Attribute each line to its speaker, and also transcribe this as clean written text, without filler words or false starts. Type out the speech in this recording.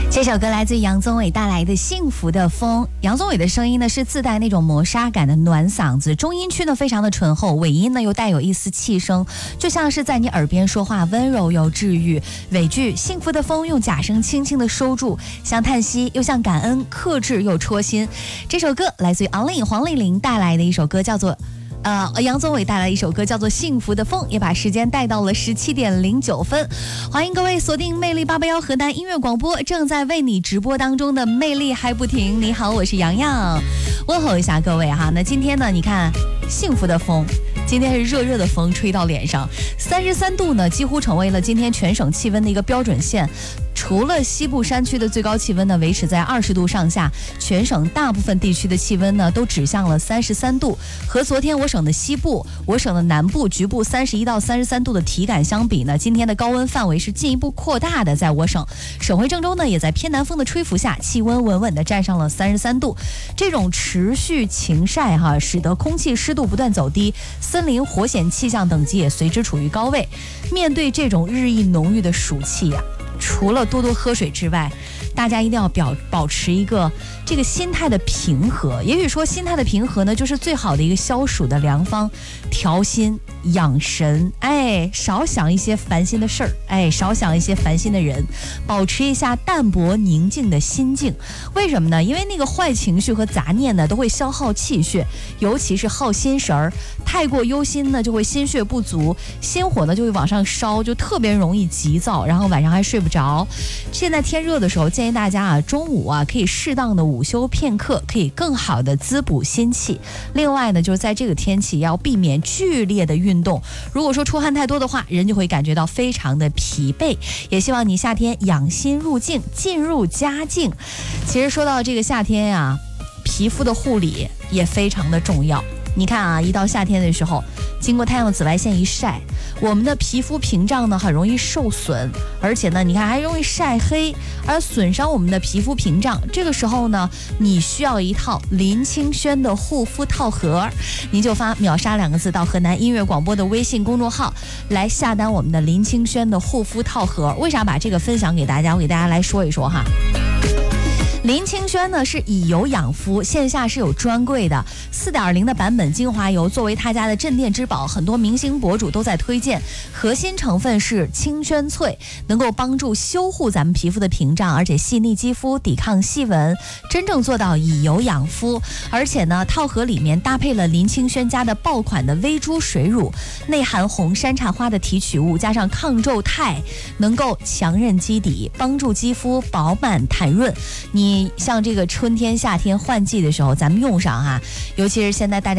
Speaker 1: 这首歌来自杨宗纬带来的《幸福的风》。杨宗纬的声音呢是自带那种磨砂感的暖嗓子，中音区呢非常的醇厚，尾音呢又带有一丝气声，就像是在你耳边说话，温柔又治愈。尾句幸福的风用假声轻轻的收住，像叹息又像感恩，克制又戳心。这首歌来自于昂令黄丽玲带来的一首歌，叫做杨宗纬带来一首歌叫做《幸福的风》，也把时间带到了17:09。欢迎各位锁定魅力881河南音乐广播，正在为你直播当中的魅力还不停。你好，我是洋洋，问候一下各位哈。那今天呢，你看幸福的风，今天是热热的风吹到脸上，33度呢，几乎成为了今天全省气温的一个标准线。除了西部山区的最高气温呢维持在20度上下，全省大部分地区的气温呢都指向了33度。和昨天我省的西部、我省的南部局部31到33度的体感相比呢，今天的高温范围是进一步扩大的。在我省省会郑州呢，也在偏南风的吹拂下，气温稳稳的站上了33度。这种持续晴晒使得空气湿度不断走低，森林火险气象等级也随之处于高位。面对这种日益浓郁的暑气除了多多喝水之外，大家一定要保持一个这个心态的平和。也许说心态的平和呢，就是最好的一个消暑的良方。调心养神，少想一些烦心的事儿，少想一些烦心的人，保持一下淡泊宁静的心境。为什么呢？因为那个坏情绪和杂念呢，都会消耗气血，尤其是耗心神儿。太过忧心呢，就会心血不足，心火呢就会往上烧，就特别容易急躁，然后晚上还睡不着。现在天热的时候，建议大家中午可以适当的午休片刻，可以更好的滋补心气。另外呢，就是在这个天气要避免剧烈的运动，如果说出汗太多的话，人就会感觉到非常的疲惫。也希望你夏天养心入境，进入佳境。其实说到这个夏天皮肤的护理也非常的重要。你看一到夏天的时候，经过太阳紫外线一晒，我们的皮肤屏障呢很容易受损，而且呢你看还容易晒黑，而损伤我们的皮肤屏障。这个时候呢，你需要一套林清轩的护肤套盒，你就发秒杀2个字到河南音乐广播的微信公众号来下单我们的林清轩的护肤套盒。为啥把这个分享给大家？我给大家来说一说哈。林清轩呢是以油养肤，线下是有专柜的，4.0的版本精华油作为他家的镇店之宝，很多明星博主都在推荐。核心成分是清轩萃，能够帮助修护咱们皮肤的屏障，而且细腻肌肤，抵抗细纹，真正做到以油养肤。而且呢，套盒里面搭配了林清轩家的爆款的微珠水乳，内含红山茶花的提取物，加上抗皱肽，能够强韧基底，帮助肌肤饱满弹润。你像这个春天夏天换季的时候咱们用上尤其是现在大家